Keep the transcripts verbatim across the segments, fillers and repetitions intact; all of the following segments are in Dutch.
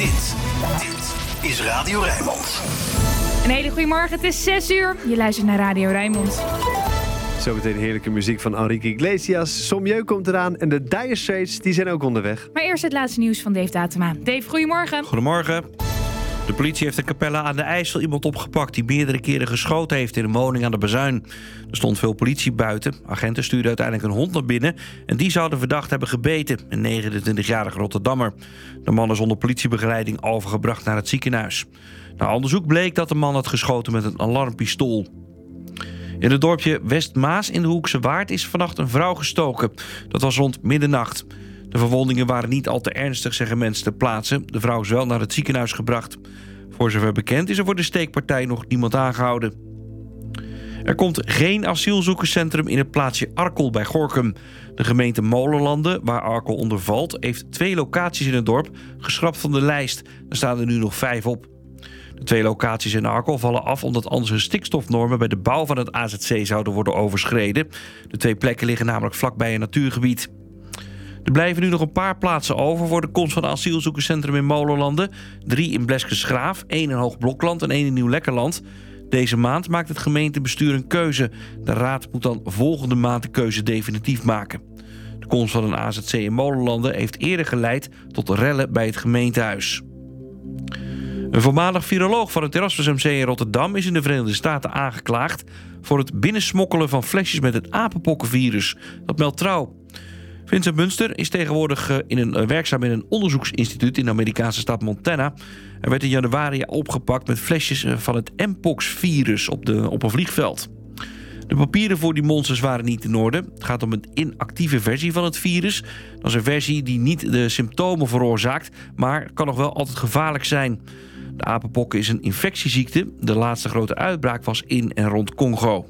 Dit, dit is Radio Rijnmond. Een hele goede morgen, het is zes uur. Je luistert naar Radio Rijnmond. Zometeen heerlijke muziek van Enrique Iglesias. Sommieu komt eraan en de Dire Straits die zijn ook onderweg. Maar eerst het laatste nieuws van Dave Datema. Dave, goedemorgen. Goedemorgen. De politie heeft in Capelle aan de IJssel iemand opgepakt die meerdere keren geschoten heeft in een woning aan de Bazuin. Er stond veel politie buiten. Agenten stuurden uiteindelijk een hond naar binnen en die zou de verdachte hebben gebeten, een negenentwintigjarige Rotterdammer. De man is onder politiebegeleiding overgebracht naar het ziekenhuis. Na onderzoek bleek dat de man had geschoten met een alarmpistool. In het dorpje Westmaas in de Hoekse Waard is vannacht een vrouw gestoken. Dat was rond middernacht. De verwondingen waren niet al te ernstig, zeggen mensen ter plaatse. De vrouw is wel naar het ziekenhuis gebracht. Voor zover bekend is er voor de steekpartij nog niemand aangehouden. Er komt geen asielzoekerscentrum in het plaatsje Arkel bij Gorinchem. De gemeente Molenlanden, waar Arkel onder valt, heeft twee locaties in het dorp geschrapt van de lijst. Er staan er nu nog vijf op. De twee locaties in Arkel vallen af omdat anders hun stikstofnormen bij de bouw van het A Z C zouden worden overschreden. De twee plekken liggen namelijk vlakbij een natuurgebied. Er blijven nu nog een paar plaatsen over voor de komst van het asielzoekerscentrum in Molenlanden. Drie in Bleskensgraaf, één in Hoogblokland en één in Nieuw-Lekkerland. Deze maand maakt het gemeentebestuur een keuze. De raad moet dan volgende maand de keuze definitief maken. De komst van een A Z C in Molenlanden heeft eerder geleid tot rellen bij het gemeentehuis. Een voormalig viroloog van het Erasmus M C in Rotterdam is in de Verenigde Staten aangeklaagd voor het binnensmokkelen van flesjes met het apenpokkenvirus. Dat meldt Trouw. Vincent Munster is tegenwoordig in een, werkzaam in een onderzoeksinstituut in de Amerikaanse staat Montana. Hij werd in januari opgepakt met flesjes van het Mpox-virus op, de, op een vliegveld. De papieren voor die monsters waren niet in orde. Het gaat om een inactieve versie van het virus. Dat is een versie die niet de symptomen veroorzaakt, maar kan nog wel altijd gevaarlijk zijn. De apenpokken is een infectieziekte. De laatste grote uitbraak was in en rond Congo.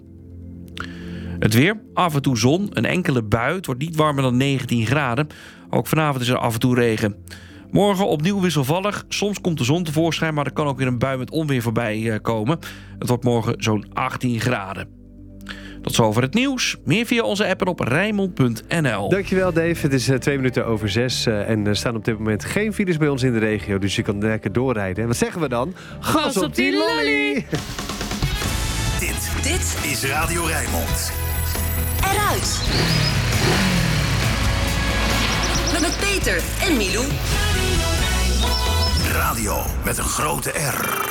Het weer, af en toe zon, een enkele bui. Het wordt niet warmer dan negentien graden. Ook vanavond is er af en toe regen. Morgen opnieuw wisselvallig. Soms komt de zon tevoorschijn, maar er kan ook weer een bui met onweer voorbij komen. Het wordt morgen zo'n achttien graden. Tot zover het nieuws. Meer via onze app en op rijnmond punt n l. Dankjewel Dave. Het is uh, twee minuten over zes. Uh, en er staan op dit moment geen files bij ons in de regio. Dus je kan lekker doorrijden. En wat zeggen we dan? Gas, Gas op die lolly! Dit, dit is Radio Rijnmond. Eruit. Met Peter en Milou. Radio met een grote R.